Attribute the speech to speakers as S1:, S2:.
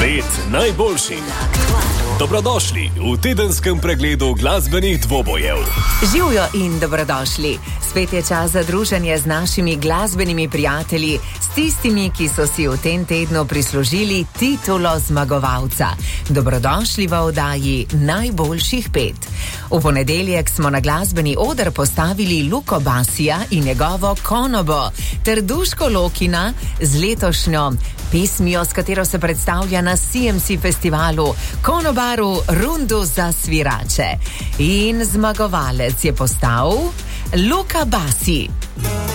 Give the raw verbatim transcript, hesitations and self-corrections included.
S1: Pet najboljših. Dobrodošli v tedenskem pregledu glasbenih dvobojev.
S2: Živjo in dobrodošli. Spet je čas za druženje z našimi glasbenimi prijatelji, s tistimi, ki so si v tem tednu prislužili titulo zmagovalca. Dobrodošli v oddaji Najboljših pet. V ponedeljek smo na glasbeni oder postavili Luko Basija in njegovo Konobo ter Duško Lokina z letošnjo pesmijo, s katero se predstavlja na C M C festivalu Konobaru Rundu za svirače. In zmagovalec je postal Luka Basi.